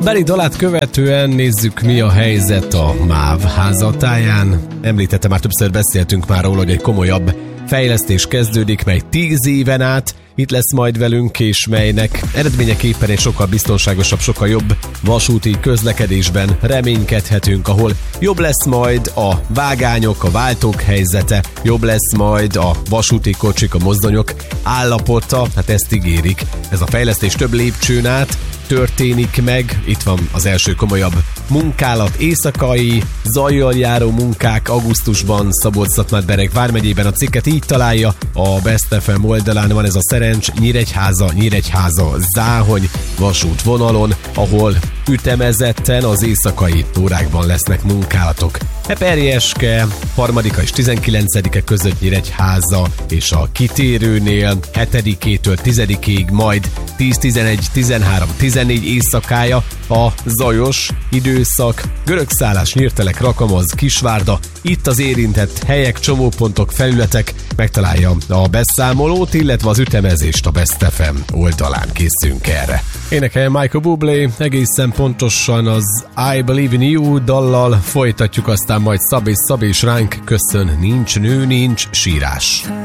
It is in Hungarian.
beli dalát követően nézzük, mi a helyzet a MÁV házatáján. Említette, már többször beszéltünk már róla, hogy egy komolyabb fejlesztés kezdődik, mely 10 éven át itt lesz majd velünk, és melynek eredményeképpen egy sokkal biztonságosabb, sokkal jobb vasúti közlekedésben reménykedhetünk, ahol jobb lesz majd a vágányok, a váltók helyzete, jobb lesz majd a vasúti kocsik, a mozdonyok állapota, hát ezt ígérik. Ez a fejlesztés több lépcsőn át történik meg. Itt van az első komolyabb munkálat, éjszakai zajjal járó munkák augusztusban Szabolcs-Szatmár-Bereg vármegyében. A cikket így találja a Best FM oldalán, van ez a Szerencs Nyíregyháza Záhony vasútvonalon, ahol ütemezetten az éjszakai órákban lesznek munkálatok. Eperjeske 3. és 19. között Nyíregyháza és a kitérőnél 7-től 10-ig, majd 10, 11, 13, 14 éjszakája a zajos időszak. Görögszállás, Nyírtelek, Rakamaz, Kisvárda, itt az érintett helyek, csomópontok, felületek, megtalálja a beszámolót, illetve az ütemezést a Best FM oldalán. Készünk erre. Énekelje Michael Bublé, egészen pontosan az I Believe in You dallal folytatjuk, aztán majd Szabé és ránk köszön, nincs nő, nincs sírás.